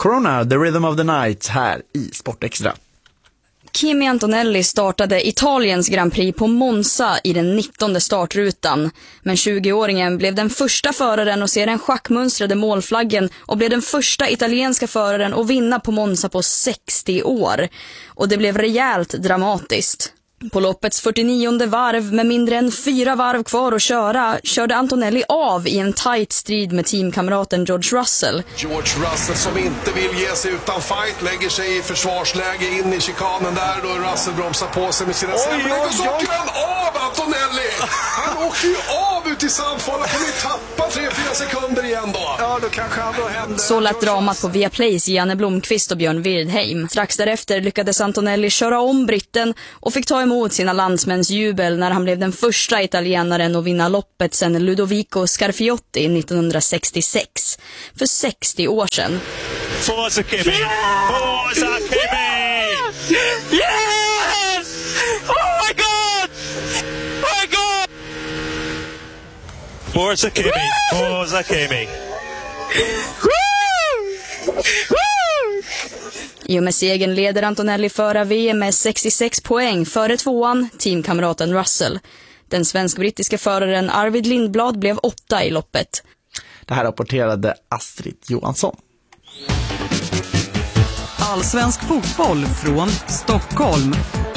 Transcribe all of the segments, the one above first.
Corona, The Rhythm of the Night här i Sportextra. Kimi Antonelli startade Italiens Grand Prix på Monza i den 19:e startrutan. Men 20-åringen blev den första föraren att se den schackmönstrade målflaggen och blev den första italienska föraren att vinna på Monza på 60 år. Och det blev rejält dramatiskt. På loppets 49:e varv med mindre än 4 varv kvar att köra körde Antonelli av i en tight strid med teamkamraten George Russell. George Russell som inte vill ge sig utan fight lägger sig i försvarsläge in i chikanen där då Russell bromsar på sig med sina sämre. Och så åker han av Antonelli! Han åker ju av ut i Sandfall och kommer ju tappa 3-4 sekunder igen då. Ja, då kanske han då händer. Så lät dramat på Viaplays Janne Blomqvist och Björn Wirdheim. Strax därefter lyckades Antonelli köra om britten och fick ta emot sina landsmäns jubel när han blev den första italienaren att vinna loppet sedan Ludovico Scarfiotti 1966. För 60 år sedan. Forza Kimi! Forza Kimi! Yes! Oh my God! My God! Forza Kimi! Forza Kimi! I och med segern leder Antonelli föra VM med 66 poäng före tvåan, teamkamraten Russell. Den svensk-brittiska föraren Arvid Lindblad blev 8 i loppet. Det här rapporterade Astrid Johansson. Allsvensk fotboll från Stockholm.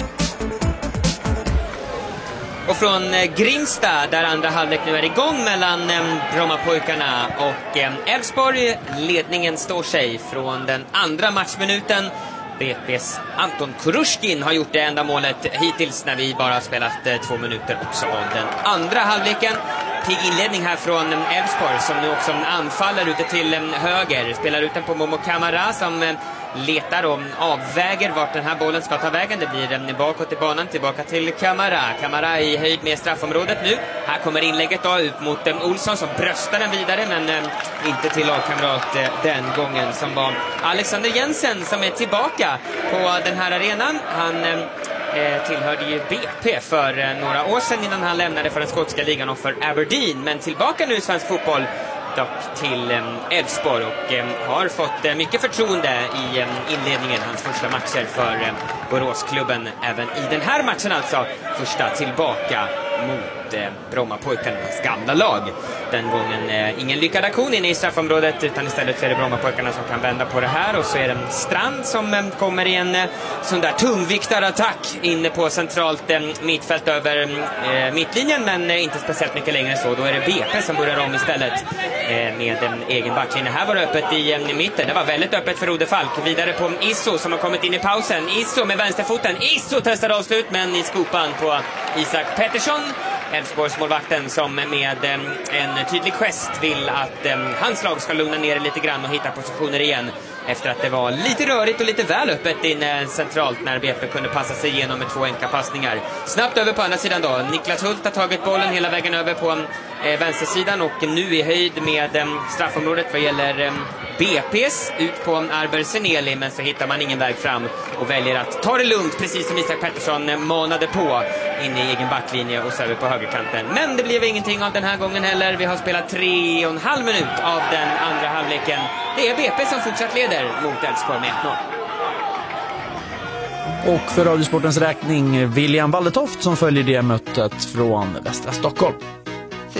Och från Grimsta, där andra halvlek nu är igång mellan Brommapojkarna och Elfsborg. Ledningen står sig från den andra matchminuten. BP:s Anton Kurushkin har gjort det enda målet hittills när vi bara har spelat 2 minuter också av den andra halvleken. Pigg inledning här från Elfsborg som nu också anfaller ute till höger. Spelar ut den på Momo Kamara som letar och avväger vart den här bollen ska ta vägen. Det blir bakåt i banan, tillbaka till Kamara. Kamara i höjd med straffområdet nu. Här kommer inlägget då ut mot Olsson som bröstar den vidare men inte till lagkamrat den gången som var Alexander Jensen som är tillbaka på den här arenan. Han tillhörde ju BP för några år sedan innan han lämnade för den skotska ligan och för Aberdeen. Men tillbaka nu i svensk fotboll dock till Elfsborg och har fått mycket förtroende i inledningen, hans första matcher för Boråsklubben. Även i den här matchen alltså, första tillbaka mot Brommapojkarnas gamla lag. Den gången ingen lyckad aktion inne i straffområdet utan istället så är det Brommapojkarna som kan vända på det här och så är det Strand som kommer i en sån där tungviktarattack inne på centralt mittfält över mittlinjen men inte speciellt mycket längre så. Då är det BP som börjar om istället med en egen backlinje. Här var det öppet i mitten. Det var väldigt öppet för Rode Falk. Vidare på Isso som har kommit in i pausen. Isso med vänsterfoten. Isso testar avslut men i skopan på Isak Pettersson. Elfsborgsmålvakten som med en tydlig gest vill att hans lag ska lugna ner lite grann och hitta positioner igen efter att det var lite rörigt och lite väl öppet in centralt när BP kunde passa sig igenom med 2 enkla passningar. Snabbt över på andra sidan då. Niklas Hult har tagit bollen hela vägen över på vänstersidan och nu i höjd med straffområdet vad gäller BP's ut på Arber Seneli men så hittar man ingen väg fram och väljer att ta det lugnt precis som Isak Pettersson manade på in i egen backlinje och så över på högerkanten. Men det blev ingenting av den här gången heller. Vi har spelat 3,5 minut av den andra halvleken. Det är BP som fortsatt leder mot Elfsborg med 1-0. Och för Radiosportens räkning William Walletoft som följer det mötet från västra Stockholm.